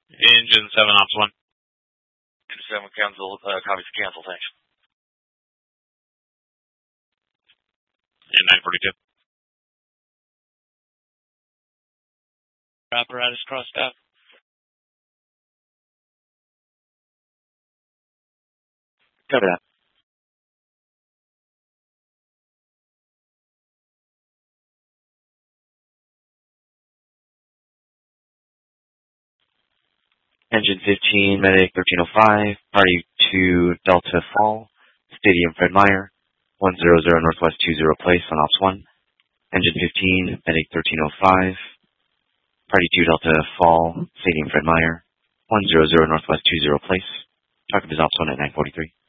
Engine 7, Ops 1. Engine 7, cancel, copies to cancel, thanks. And 942. Apparatus crossed out. Cover that. Engine 15, Medic 1305, party to Delta Fall, Stadium Fred Meyer, 100 Northwest 20 place on Ops 1. Engine 15, Medic 1305, party to Delta Fall, Stadium Fred Meyer, 100 Northwest 20 place. Talk to Ops 1 at 943.